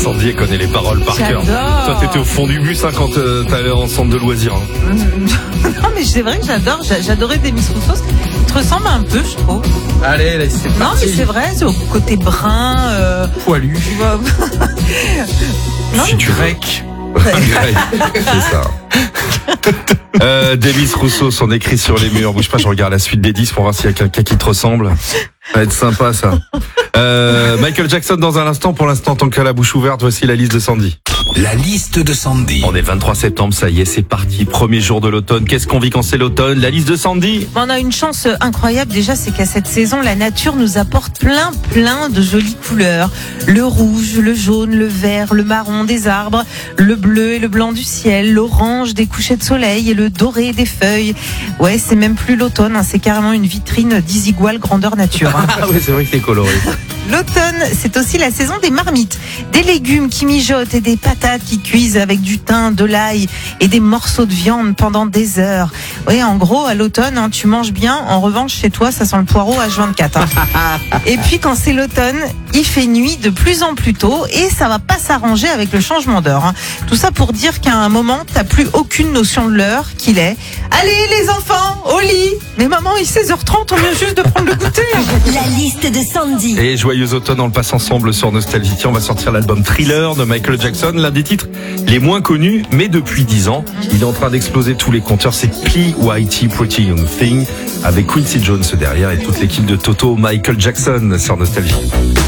Sandy, elle connaît les paroles par cœur. J'adore. Toi, t'étais au fond du bus quand t'allais en centre de loisirs. Non, mais c'est vrai que j'adorais Demis Roussos. Il te ressemble un peu, je trouve. Allez, là, c'est Non, parti. mais c'est vrai, c'est au côté brun. Poilu. Tu vois. Non, Si tu Grec. c'est ça. Demis Roussos, on écrit sur les murs. Bouge pas, je regarde la suite des 10 pour voir s'il y a quelqu'un qui te ressemble. Ça va être sympa, ça. Michael Jackson dans un instant. Pour l'instant, tant qu'à la bouche ouverte, voici la liste de Sandy. La liste de Sandy. On est 23 septembre, ça y est, c'est parti. Premier jour de l'automne. Qu'est-ce qu'on vit quand c'est l'automne? La liste de Sandy. on a une chance incroyable déjà, c'est qu'à cette saison, la nature nous apporte plein de jolies couleurs. Le rouge, le jaune, le vert, le marron des arbres, le bleu et le blanc du ciel, l'orange des couchers de soleil et le doré des feuilles. Ouais, c'est même plus l'automne, c'est carrément une vitrine d'Isigual grandeur nature. Ah oui, c'est vrai que c'est coloré. L'automne, c'est aussi la saison des marmites, des légumes qui mijotent et des patates qui cuisent avec du thym, de l'ail et des morceaux de viande pendant des heures. Oui, en gros, à l'automne, tu manges bien. En revanche, chez toi, ça sent le poireau H24. Et puis, quand c'est l'automne, il fait nuit de plus en plus tôt et ça va pas s'arranger avec le changement d'heure. Tout ça pour dire qu'à un moment, t'as plus aucune notion de l'heure qu'il est. Allez, les enfants, au lit. Mais maman, il est 16h30, on vient juste de prendre le goûter. La liste de Sandy. Et joyeux automne, on le passe ensemble sur Nostalgie. Tiens, on va sortir l'album Thriller de Michael Jackson, l'un des titres les moins connus, mais depuis 10 ans, il est en train d'exploser tous les compteurs. C'est P.Y.T. Pretty Young Thing avec Quincy Jones derrière et toute l'équipe de Toto, Michael Jackson sur Nostalgie.